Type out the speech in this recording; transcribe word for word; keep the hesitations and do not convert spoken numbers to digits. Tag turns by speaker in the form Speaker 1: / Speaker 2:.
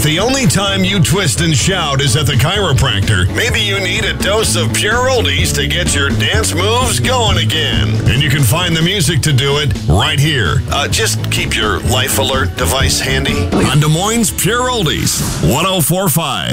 Speaker 1: the only time you twist and shout is at the chiropractor, maybe you need a dose of pure oldies to get your dance moves going again. And you can find the music to do it right here. Uh, just keep your life alert device handy on Des Moines Pure Oldies, one oh four point five.